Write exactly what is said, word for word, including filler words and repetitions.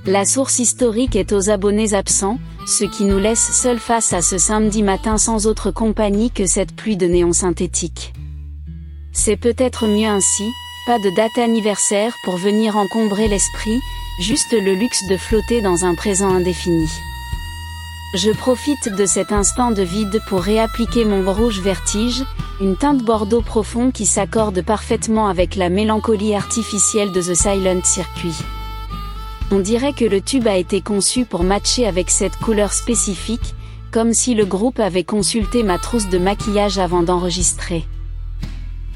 La source historique est aux abonnés absents, ce qui nous laisse seuls face à ce samedi matin sans autre compagnie que cette pluie de néon synthétique. C'est peut-être mieux ainsi, pas de date anniversaire pour venir encombrer l'esprit, juste le luxe de flotter dans un présent indéfini. Je profite de cet instant de vide pour réappliquer mon rouge vertige, une teinte bordeaux profond qui s'accorde parfaitement avec la mélancolie artificielle de The Silent Circuit. On dirait que le tube a été conçu pour matcher avec cette couleur spécifique, comme si le groupe avait consulté ma trousse de maquillage avant d'enregistrer.